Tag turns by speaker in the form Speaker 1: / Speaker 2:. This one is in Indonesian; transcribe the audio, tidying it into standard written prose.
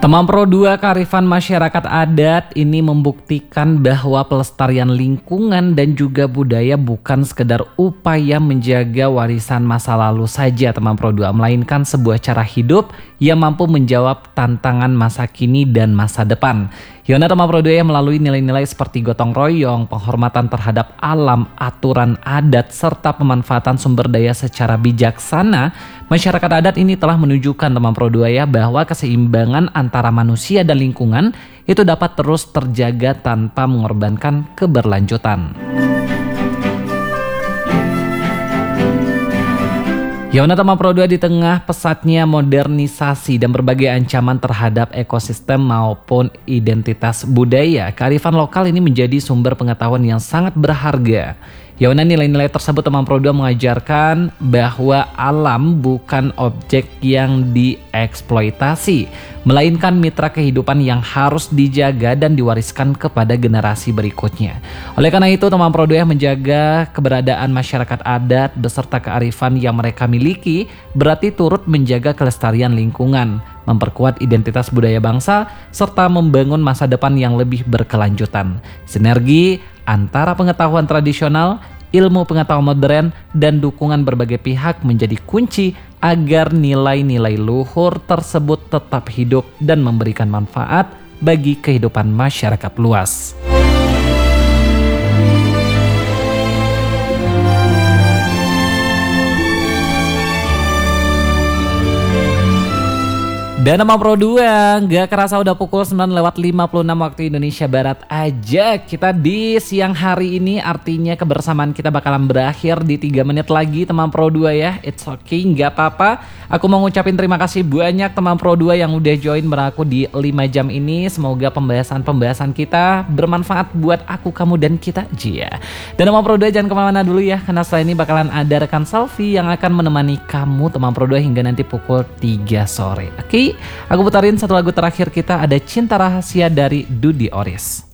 Speaker 1: Teman Pro 2 kearifan masyarakat adat ini membuktikan bahwa pelestarian lingkungan dan juga budaya bukan sekedar upaya menjaga warisan masa lalu saja teman Pro 2, melainkan sebuah cara hidup yang mampu menjawab tantangan masa kini dan masa depan. Yona teman Pro 2 yang melalui nilai-nilai seperti gotong royong, penghormatan terhadap alam, aturan adat, serta pemanfaatan sumber daya secara bijaksana, masyarakat adat ini telah menunjukkan teman Pro 2 ya bahwa keseimbangan antara manusia dan lingkungan itu dapat terus terjaga tanpa mengorbankan keberlanjutan. Yona teman Pro 2 di tengah pesatnya modernisasi dan berbagai ancaman terhadap ekosistem maupun identitas budaya, kearifan lokal ini menjadi sumber pengetahuan yang sangat berharga. Yona nilai-nilai tersebut teman Pro 2 mengajarkan bahwa alam bukan objek yang dieksploitasi, melainkan mitra kehidupan yang harus dijaga dan diwariskan kepada generasi berikutnya. Oleh karena itu teman Pro 2 menjaga keberadaan masyarakat adat beserta kearifan yang mereka miliki berarti turut menjaga kelestarian lingkungan, memperkuat identitas budaya bangsa, serta membangun masa depan yang lebih berkelanjutan. Sinergi antara pengetahuan tradisional, ilmu pengetahuan modern, dan dukungan berbagai pihak menjadi kunci agar nilai-nilai luhur tersebut tetap hidup dan memberikan manfaat bagi kehidupan masyarakat luas. Dan teman Pro 2, gak kerasa udah pukul 9:56 waktu Indonesia Barat aja. Kita di siang hari ini, artinya kebersamaan kita bakalan berakhir di 3 menit lagi teman Pro 2 ya. It's okay, gak apa-apa. Aku mau ngucapin terima kasih banyak teman Pro 2 yang udah join beraku di 5 jam ini. Semoga pembahasan-pembahasan kita bermanfaat buat aku, kamu, dan kita aja. Dan teman Pro 2 jangan kemana-mana dulu ya, karena setelah ini bakalan ada rekan Selfie yang akan menemani kamu teman Pro 2 hingga nanti pukul 3 sore. Oke? Aku putarin satu lagu terakhir kita, ada Cinta Rahasia dari Dudy Oris.